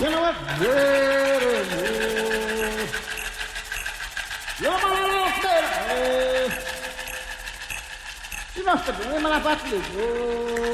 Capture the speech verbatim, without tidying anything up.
You know what? You must have been in my